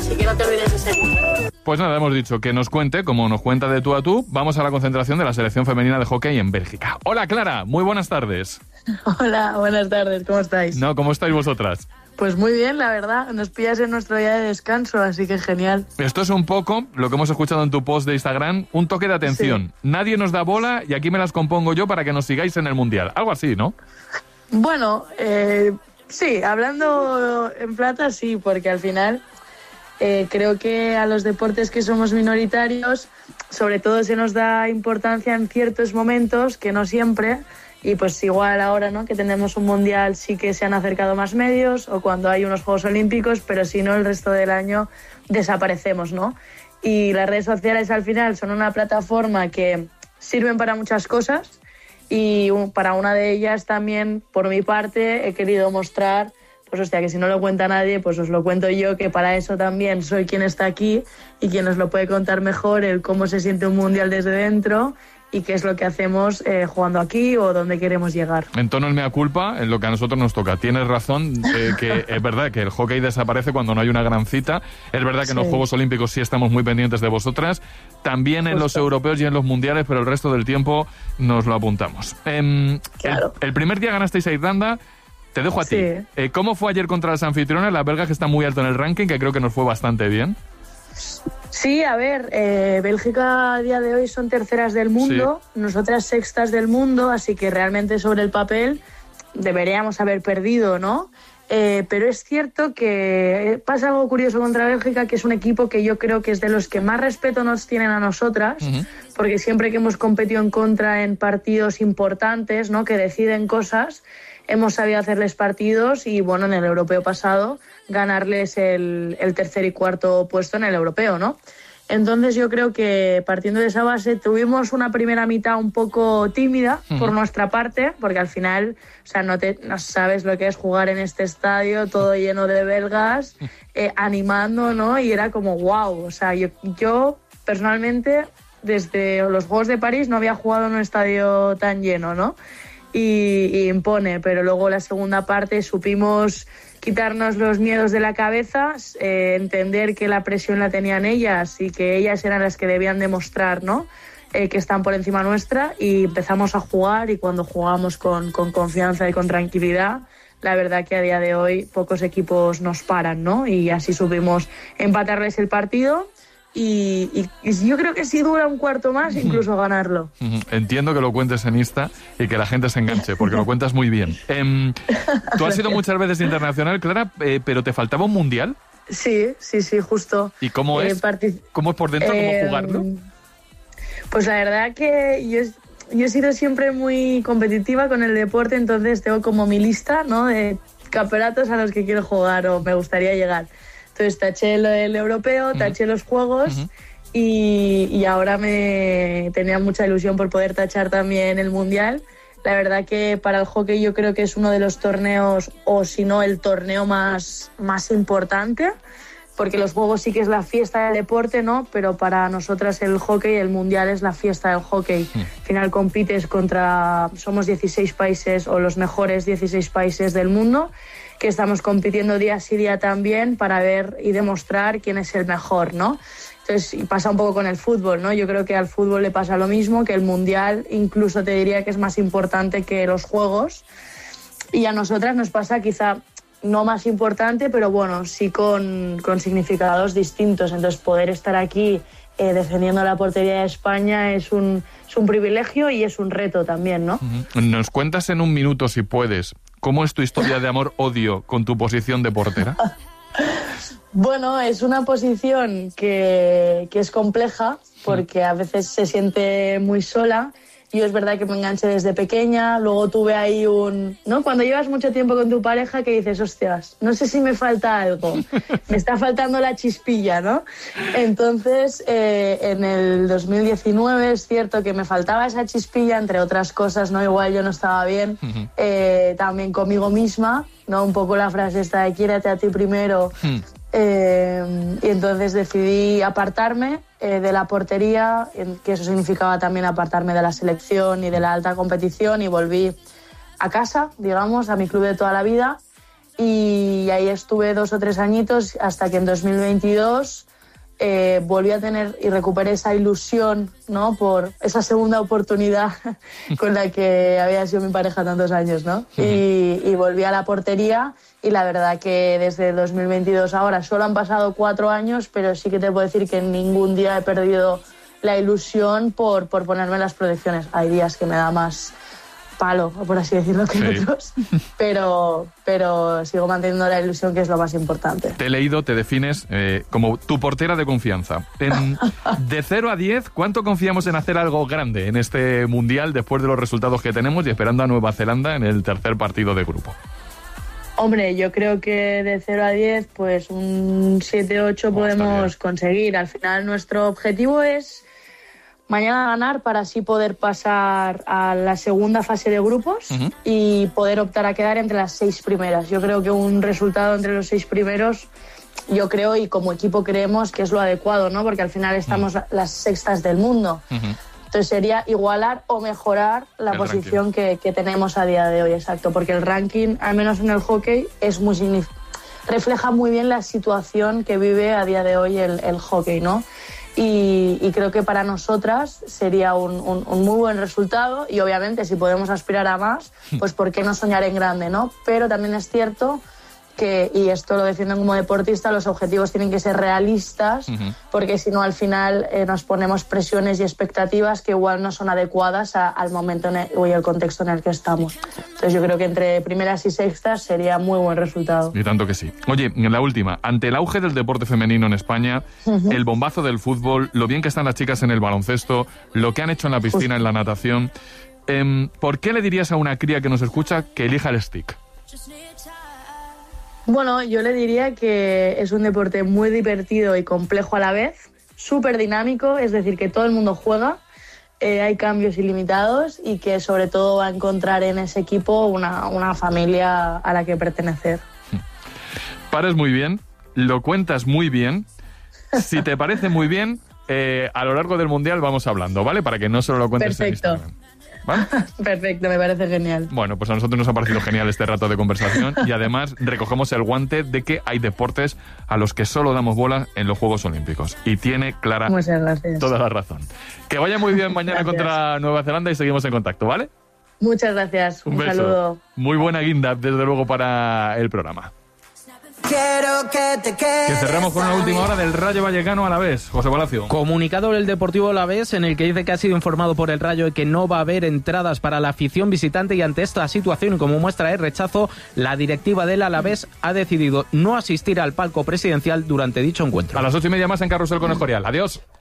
así que no te olvides de seguir. Pues nada, hemos dicho que nos cuente, como nos cuenta de tú a tú, vamos a la concentración de la selección femenina de hockey en Bélgica. Hola Clara, muy buenas tardes. Hola, buenas tardes, ¿cómo estáis? No, ¿cómo estáis vosotras? Pues muy bien, la verdad, nos pillas en nuestro día de descanso, así que genial. Esto es un poco lo que hemos escuchado en tu post de Instagram, un toque de atención. Sí. Nadie nos da bola y aquí me las compongo yo para que nos sigáis en el Mundial. Algo así, ¿no? Bueno, sí, hablando en plata sí, porque al final creo que a los deportes que somos minoritarios, sobre todo se nos da importancia en ciertos momentos, que no siempre. Y pues igual ahora, ¿no?, que tenemos un mundial sí que se han acercado más medios, o cuando hay unos Juegos Olímpicos, pero si no el resto del año desaparecemos, ¿no? Y las redes sociales al final son una plataforma que sirven para muchas cosas y para una de ellas también, por mi parte, he querido mostrar, pues hostia, que si no lo cuenta nadie, pues os lo cuento yo, que para eso también soy quien está aquí y quien os lo puede contar mejor, el cómo se siente un mundial desde dentro y qué es lo que hacemos jugando aquí o dónde queremos llegar. En tono el mea culpa, en lo que a nosotros nos toca. Tienes razón, que es verdad que el hockey desaparece cuando no hay una gran cita. Es verdad que en los Juegos Olímpicos sí estamos muy pendientes de vosotras. También en los europeos y en los mundiales, pero el resto del tiempo nos lo apuntamos. Claro. El primer día ganasteis a Irlanda. Te dejo a ti. ¿Cómo fue ayer contra las anfitrionas, las belgas, que están muy alto en el ranking, que creo que nos fue bastante bien? Sí, a ver, Bélgica a día de hoy son terceras del mundo, nosotras sextas del mundo, así que realmente sobre el papel deberíamos haber perdido, ¿no? Pero es cierto que pasa algo curioso contra Bélgica, que es un equipo que yo creo que es de los que más respeto nos tienen a nosotras, porque siempre que hemos competido en contra en partidos importantes, ¿no?, que deciden cosas, hemos sabido hacerles partidos y, bueno, en el europeo pasado ganarles el tercer y cuarto puesto en el europeo, ¿no? Entonces yo creo que partiendo de esa base tuvimos una primera mitad un poco tímida por nuestra parte, porque al final, o sea, no sabes lo que es jugar en este estadio todo lleno de belgas, animando, ¿no? Y era como wow, o sea, yo personalmente desde los Juegos de París no había jugado en un estadio tan lleno, ¿no? Y impone, pero luego la segunda parte supimos quitarnos los miedos de la cabeza, entender que la presión la tenían ellas y que ellas eran las que debían demostrar, ¿no?, que están por encima nuestra, y empezamos a jugar, y cuando jugamos con confianza y con tranquilidad, la verdad que a día de hoy pocos equipos nos paran, ¿no? Y así supimos empatarles el partido. Y yo creo que si dura un cuarto más, incluso ganarlo. Entiendo que lo cuentes en Insta y que la gente se enganche, porque lo cuentas muy bien. Tú has sido muchas veces internacional, Clara, pero ¿te faltaba un mundial? Sí, justo. ¿Y cómo es? ¿Cómo es por dentro? ¿Cómo jugarlo? Pues la verdad que yo he sido siempre muy competitiva con el deporte, entonces tengo como mi lista, ¿no?, de campeonatos a los que quiero jugar o me gustaría llegar. Entonces taché el europeo, taché los juegos y ahora me tenía mucha ilusión por poder tachar también el mundial. La verdad que para el hockey yo creo que es uno de los torneos, o si no el torneo más importante, porque los juegos sí que es la fiesta del deporte, ¿no? Pero para nosotras el hockey, el mundial es la fiesta del hockey. Al final compites somos 16 países o los mejores 16 países del mundo, que estamos compitiendo día sí día también para ver y demostrar quién es el mejor, ¿no? Entonces, y pasa un poco con el fútbol, ¿no? Yo creo que al fútbol le pasa lo mismo, que el mundial incluso te diría que es más importante que los juegos, y a nosotras nos pasa quizá no más importante, pero bueno, sí con significados distintos. Entonces, poder estar aquí defendiendo la portería de España es un privilegio y es un reto también, ¿no? ¿Nos cuentas en un minuto, si puedes, cómo es tu historia de amor-odio con tu posición de portera? Bueno, es una posición que es compleja, porque a veces se siente muy sola. Yo es verdad que me enganché desde pequeña, luego tuve ahí ¿no? Cuando llevas mucho tiempo con tu pareja que dices, hostias, no sé si me falta algo, me está faltando la chispilla, ¿no? Entonces, en el 2019 es cierto que me faltaba esa chispilla, entre otras cosas, ¿no? Igual yo no estaba bien, también conmigo misma, ¿no? Un poco la frase esta de quiérete a ti primero. Y entonces decidí apartarme de la portería, que eso significaba también apartarme de la selección y de la alta competición, y volví a casa, digamos, a mi club de toda la vida. y ahí estuve 2 o 3 añitos hasta que en 2022 volví a tener y recuperé esa ilusión, ¿no? Por esa segunda oportunidad con la que había sido mi pareja tantos años, ¿no? Y volví a la portería y la verdad que desde 2022 ahora solo han pasado 4 años, pero sí que te puedo decir que ningún día he perdido la ilusión por ponerme las proyecciones. Hay días que me da más palo, por así decirlo, que otros, pero sigo manteniendo la ilusión, que es lo más importante. Te he leído, te defines como tu portera de confianza. De 0 a 10, ¿cuánto confiamos en hacer algo grande en este Mundial después de los resultados que tenemos y esperando a Nueva Zelanda en el tercer partido de grupo? Hombre, yo creo que de 0 a 10, pues un 7-8 podemos conseguir. Al final nuestro objetivo es mañana ganar para así poder pasar a la segunda fase de grupos y poder optar a quedar entre las 6 primeras. Yo creo que un resultado entre los 6 primeros, yo creo y como equipo creemos que es lo adecuado, ¿no? Porque al final estamos las sextas del mundo. Entonces sería igualar o mejorar la posición que tenemos a día de hoy, exacto. Porque el ranking, al menos en el hockey, es muy refleja muy bien la situación que vive a día de hoy el hockey, ¿no? Y creo que para nosotras sería un muy buen resultado y obviamente si podemos aspirar a más, pues por qué no soñar en grande, ¿no? Pero también es cierto que, y esto lo defiendo como deportista, los objetivos tienen que ser realistas, porque si no al final nos ponemos presiones y expectativas que igual no son adecuadas al momento y el contexto en el que estamos. Entonces yo creo que entre primeras y sextas sería muy buen resultado. Y tanto que sí. Oye, en la última, ante el auge del deporte femenino en España, el bombazo del fútbol, lo bien que están las chicas en el baloncesto, lo que han hecho en la piscina, en la natación, ¿por qué le dirías a una cría que nos escucha que elija el stick? Bueno, yo le diría que es un deporte muy divertido y complejo a la vez, súper dinámico, es decir, que todo el mundo juega, hay cambios ilimitados y que sobre todo va a encontrar en ese equipo una familia a la que pertenecer. Pares muy bien, lo cuentas muy bien, si te parece muy bien, a lo largo del Mundial vamos hablando, ¿vale? Para que no solo lo cuentes en Instagram. ¿Vale? Perfecto, me parece genial. Bueno, pues a nosotros nos ha parecido genial este rato de conversación y además recogemos el guante de que hay deportes a los que solo damos bola en los Juegos Olímpicos. Y tiene Clara toda la razón. Que vaya muy bien mañana contra Nueva Zelanda y seguimos en contacto, ¿vale? Muchas gracias. Un saludo. Muy buena guinda, desde luego, para el programa. Quiero que te quedes. Que cerramos con una última hora del Rayo Vallecano Alavés. José Palacio. Comunicado del Deportivo Alavés en el que dice que ha sido informado por el Rayo de que no va a haber entradas para la afición visitante y ante esta situación, como muestra de rechazo, la directiva del Alavés ha decidido no asistir al palco presidencial durante dicho encuentro. A las 8:30 más en Carrusel con Escorial. Adiós.